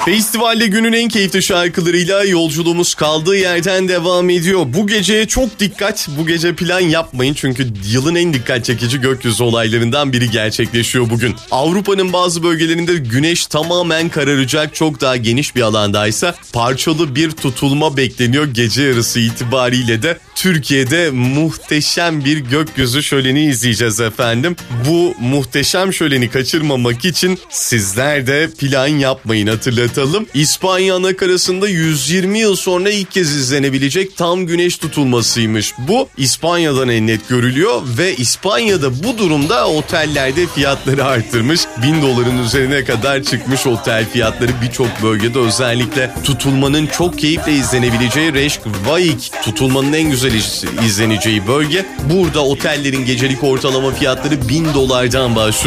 Festivalde günün en keyifli şarkılarıyla yolculuğumuz kaldığı yerden devam ediyor. Bu gece çok dikkat, bu gece plan yapmayın çünkü yılın en dikkat çekici gökyüzü olaylarından biri gerçekleşiyor bugün. Avrupa'nın bazı bölgelerinde güneş tamamen kararacak, çok daha geniş bir alandaysa parçalı bir tutulma bekleniyor. Gece yarısı itibariyle de Türkiye'de muhteşem bir gökyüzü şöleni izleyeceğiz efendim. Bu muhteşem şöleni kaçırmamak için sizler de plan yapmayın, hatırlatalım. İspanya anakarasında 120 yıl sonra ilk kez izlenebilecek tam güneş tutulmasıymış bu. İspanya'dan en net görülüyor ve İspanya'da bu durumda otellerde fiyatları arttırmış. $1000 üzerine kadar çıkmış otel fiyatları birçok bölgede, özellikle tutulmanın çok keyifle izlenebileceği Reykjavik tutulmanın en güzel izleneceği bölge. Burada otellerin gecelik ortalama fiyatları $1000'dan başlıyor.